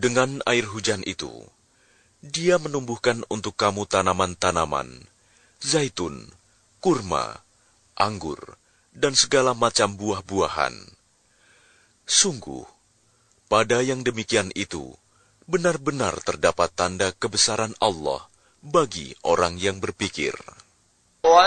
Dengan air hujan itu, Dia menumbuhkan untuk kamu tanaman-tanaman, zaitun, kurma, anggur, dan segala macam buah-buahan. Sungguh, pada yang demikian itu, benar-benar terdapat tanda kebesaran Allah bagi orang yang berpikir.